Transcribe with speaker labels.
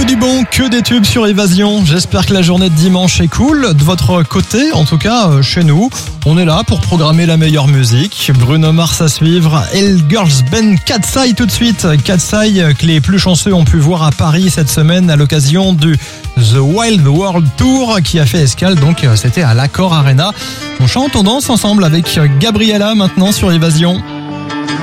Speaker 1: Que du bon, que des tubes sur Évasion. J'espère que la journée de dimanche est cool. De votre côté, en tout cas, chez nous, on est là pour programmer la meilleure musique. Bruno Mars à suivre. Et le girls band Katseye tout de suite. Katseye que les plus chanceux ont pu voir à Paris cette semaine à l'occasion du The Wild World Tour qui a fait escale. Donc, c'était à l'Accor Arena. On chante, on danse ensemble avec Gabriella maintenant sur Évasion.